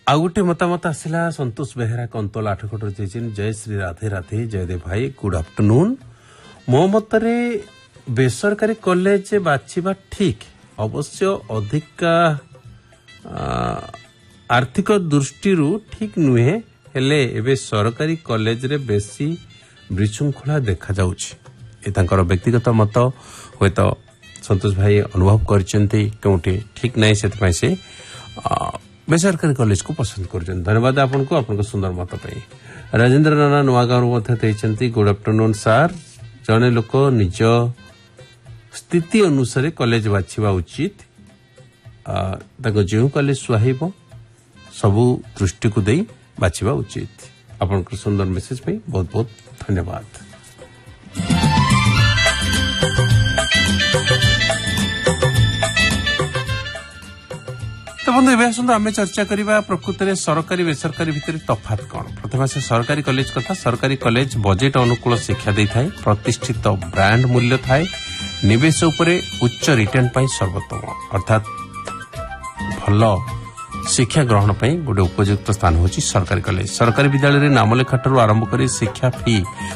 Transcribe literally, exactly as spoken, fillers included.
आ गोटे मतामत आसला संतोष बेहेरा कंतोल आठकोट जय श्री राधे राधे जयदेव भाई गुड आफ्टरनून। मो मतरे बेसरकारी कॉलेज बाछिबा ठीक अवश्य अधिक आर्थिक दृष्टि ठीक नुहे हेले एबे सरकारी कॉलेज रे बेसी विशृंखला देखा जाउछि। ए तांकर व्यक्तिगत मत होय तो संतोष भाई अनुभव करचंती कोठी ठीक नहीं से से बेसरकारी कॉलेज को पसंद करचन। धन्यवाद आपन को आपन को सुंदर मत पई। राजेंद्र नाना नुआगांव मध्य देचंती गुड आफ्टरनून सर। जने लोक निज स्थिति अनुसार कॉलेज बाछिबा उचित ताको जो कॉलेज सुहाइबो सबु दृष्टि को देई बाछिबा उचित। आपन को सुंदर मेसेज पे बहुत बहुत धन्यवाद। तो बंधु एवं सुंदर आम चर्चा करवा प्रकृत में सरकारी बेसरकारी भितर तफात कौन। प्रथम से सरकारी कॉलेज कथा। सरकारी कॉलेज बजेट अनुकूल शिक्षा दे थाए, प्रतिष्ठित ब्रांड मूल्य थाए, निवेश उपरे उच्च रिटर्न पाई सर्वोत्तम अर्थात भल शिक्षा ग्रहण पाई गोटे उपयुक्त स्थान होची सरकारी कॉलेज। सरकारी विद्यालय नाम लेखा ठारू आरंभ कर शिक्षा फी